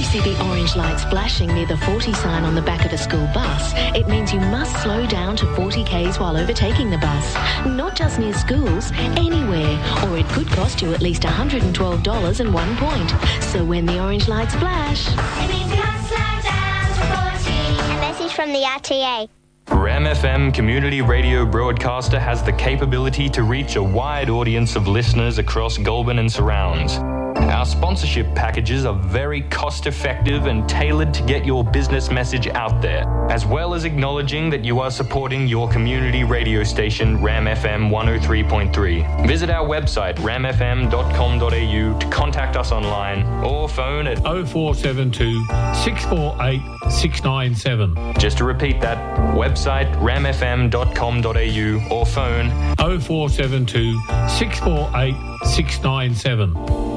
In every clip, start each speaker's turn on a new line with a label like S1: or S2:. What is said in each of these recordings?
S1: see the orange lights flashing near the 40 sign on the back of a school bus, it means you must slow down to 40 k's while overtaking the bus. Not just near schools, anywhere, or it could cost you at least $112 and 1 point. So when the orange lights flash,
S2: it means you must slow down to 40. A message from the RTA.
S3: Ram FM community radio broadcaster has the capability to reach a wide audience of listeners across Goulburn and surrounds. Our sponsorship packages are very cost-effective and tailored to get your business message out there, as well as acknowledging that you are supporting your community radio station, Ram FM 103.3. Visit our website, ramfm.com.au, to contact us online or phone at
S4: 0472 648 697.
S3: Just to repeat that, website ramfm.com.au or phone
S4: 0472 648 697.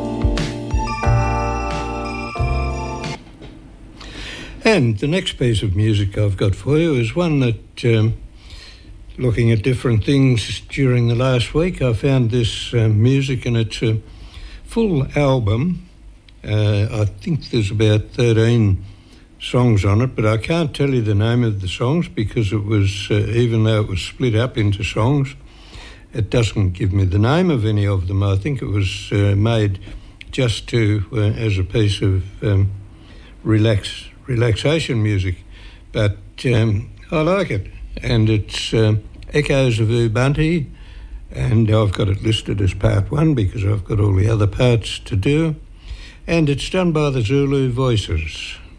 S5: And the next piece of music I've got for you is one that, looking at different things during the last week, I found this music, and it's a full album. I think there's about 13 songs on it, but I can't tell you the name of the songs because it was, even though it was split up into songs, it doesn't give me the name of any of them. I think it was made just to, as a piece of relaxation music, but I like it, and it's Echoes of Ubuntu, and I've got it listed as part 1 because I've got all the other parts to do, and it's done by the Zulu Voices.